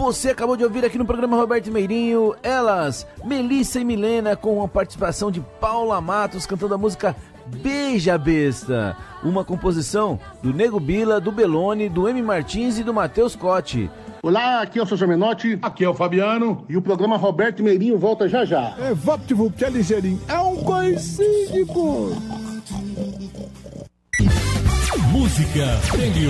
Você acabou de ouvir aqui no programa Roberto Meirinho, elas, Melissa e Milena, com a participação de Paula Matos, cantando a música Beija Besta, uma composição do Nego Bila, do Belone, do M. Martins e do Matheus Cotti. Olá, aqui é o Sr. Menotti. Aqui é o Fabiano. E o programa Roberto Meirinho volta já já. É VaptVupt, é ligeirinho. É um coisídico. Música,